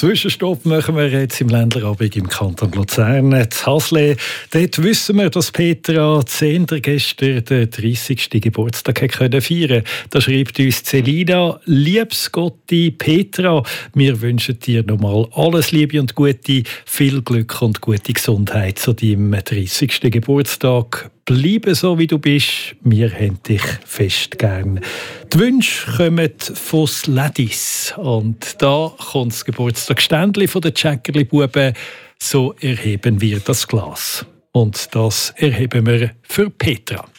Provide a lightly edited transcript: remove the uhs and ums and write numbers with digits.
Zwischenstopp machen wir jetzt im Ländlerabend im Kanton Luzern. In Hasle, dort wissen wir, dass Petra Zehnder gestern den 30. Geburtstag feiern konnte. Da schreibt uns Celina: Liebes Gotti, Petra, wir wünschen dir nochmal alles Liebe und Gute, viel Glück und gute Gesundheit zu deinem 30. Geburtstag. Bleibe so, wie du bist. Wir haben dich fest gern. Die Wünsche kommen von Sladis. Und da kommt das Geburtstagsständchen von den Tschäckerli-Buben. So erheben wir das Glas. Und das erheben wir für Petra.